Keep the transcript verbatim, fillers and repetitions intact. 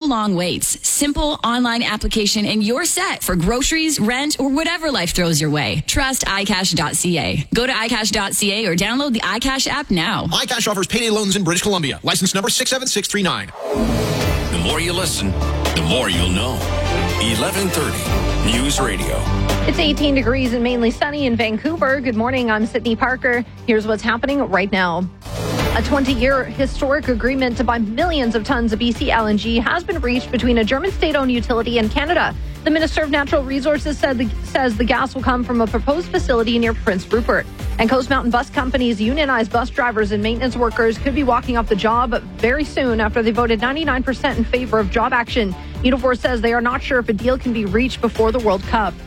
long waits. Simple online application and you're set for groceries, rent, or whatever life throws your way. Trust i cash dot c a. Go to i cash dot c a or download the iCash app now. iCash offers payday loans in British Columbia. License number six seven six three nine. The more you listen, the more you'll know. eleven thirty News Radio. It's eighteen degrees and mainly sunny in Vancouver. Good morning. I'm Sydney Parker. Here's what's happening right now. A twenty-year historic agreement to buy millions of tons of B C L N G has been reached between a German state-owned utility and Canada. The Minister of Natural Resources said the, says the gas will come from a proposed facility near Prince Rupert. And Coast Mountain Bus Company's unionized bus drivers and maintenance workers could be walking off the job very soon after they voted ninety-nine percent in favor of job action. Unifor says they are not sure if a deal can be reached before the World Cup.